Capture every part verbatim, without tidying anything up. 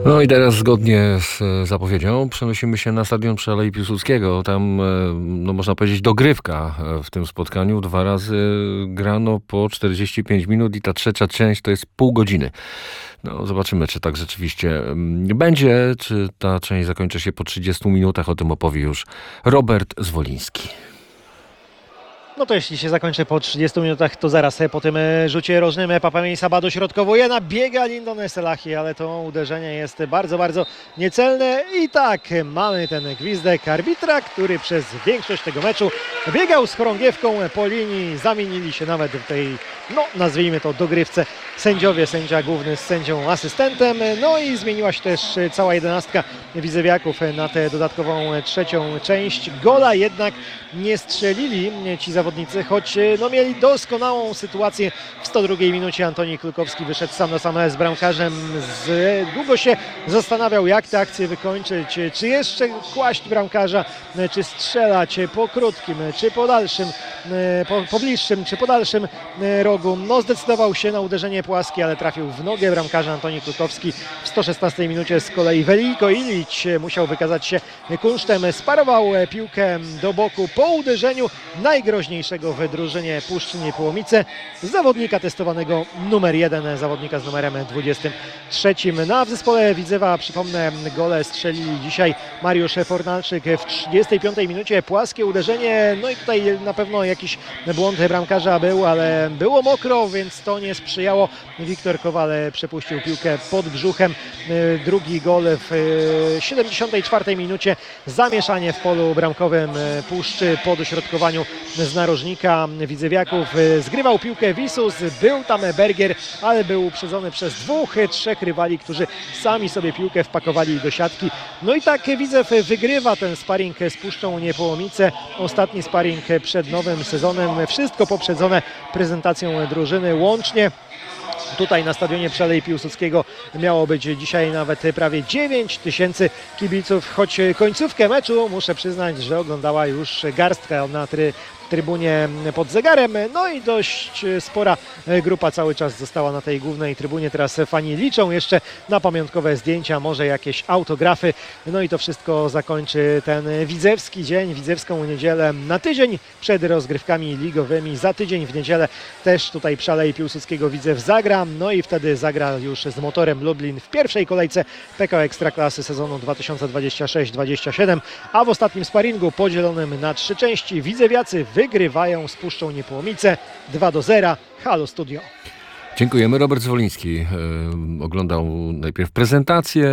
No i teraz zgodnie z zapowiedzią przenosimy się na stadion przy Alei Piłsudskiego. Tam, no można powiedzieć, dogrywka w tym spotkaniu. Dwa razy grano po czterdzieści pięć minut i ta trzecia część to jest pół godziny. No zobaczymy, czy tak rzeczywiście będzie, czy ta część zakończy się po trzydziestu minutach. O tym opowie już Robert Zwoliński. No to jeśli się zakończy po trzydziestu minutach, to zaraz po tym rzucie rożnym Papamiej Saba dośrodkowuje, nabiega Lindon Selahi, ale to uderzenie jest bardzo, bardzo niecelne i tak mamy ten gwizdek arbitra, który przez większość tego meczu biegał z chorągiewką po linii, zamienili się nawet w tej, no nazwijmy to, dogrywce sędziowie, sędzia główny z sędzią asystentem, no i zmieniła się też cała jedenastka widzewiaków na tę dodatkową trzecią część. Gola jednak nie strzelili ci zawodnicy, choć no, mieli doskonałą sytuację. W sto drugiej minucie Antoni Klukowski wyszedł sam na sam z bramkarzem. Z, długo się zastanawiał, jak tę akcję wykończyć, czy jeszcze kłaść bramkarza, czy strzelać po krótkim, czy po dalszym, po, po bliższym, czy po dalszym rogu. No zdecydował się na uderzenie płaskie, ale trafił w nogę bramkarza. Antoni Klukowski w sto szesnastej minucie z kolei Veliko Ilić musiał wykazać się kunsztem. Sparował piłkę do boku po uderzeniu najgroźniejszego w drużynie Puszczy Niepołomice, zawodnika testowanego numer jeden, zawodnika z numerem dwudziestym trzecim. No, w zespole Widzewa, przypomnę, gole strzelili dzisiaj Mariusz Fornalczyk w trzydziestej piątej minucie, płaskie uderzenie, no i tutaj na pewno jakiś błąd bramkarza był, ale było mokro, więc to nie sprzyjało. Wiktor Kowal przepuścił piłkę pod brzuchem. Drugi gol w siedemdziesiątej czwartej minucie, zamieszanie w polu bramkowym Puszczy po dośrodkowaniu z narożnika widzewiaków. Zgrywał piłkę Wisus, był tam Bergier, ale był uprzedzony przez dwóch, trzech rywali, którzy sami sobie piłkę wpakowali do siatki. No i tak Widzew wygrywa ten sparring z Puszczą Niepołomice. Ostatni sparring przed nowym sezonem. Wszystko poprzedzone prezentacją drużyny łącznie. Tutaj na stadionie przy Alei Piłsudskiego miało być dzisiaj nawet prawie dziewięć tysięcy kibiców, choć końcówkę meczu muszę przyznać, że oglądała już garstka na try, trybunie pod zegarem. No i dość spora grupa cały czas została na tej głównej trybunie. Teraz fani liczą jeszcze na pamiątkowe zdjęcia, może jakieś autografy. No i to wszystko zakończy ten widzewski dzień, widzewską niedzielę na tydzień przed rozgrywkami ligowymi. Za tydzień w niedzielę też tutaj przy Alei Piłsudskiego Widzew zagra. No i wtedy zagra już z Motorem Lublin w pierwszej kolejce P K O Ekstraklasy sezonu dwa tysiące dwudziestego szóstego dwudziestego siódmego, a w ostatnim sparingu podzielonym na trzy części widzewiacy wygrywają z Puszczą Niepołomice dwa do zera. Halo Studio. Dziękujemy. Robert Zwoliński e, oglądał najpierw prezentację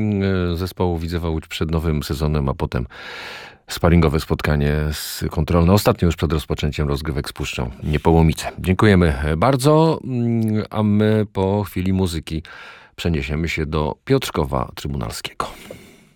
e, zespołu Widzewa Łódź przed nowym sezonem, a potem sparingowe spotkanie z kontrolne, ostatnio już przed rozpoczęciem rozgrywek z Puszczą Niepołomice. Dziękujemy bardzo, a my po chwili muzyki przeniesiemy się do Piotrkowa Trybunalskiego.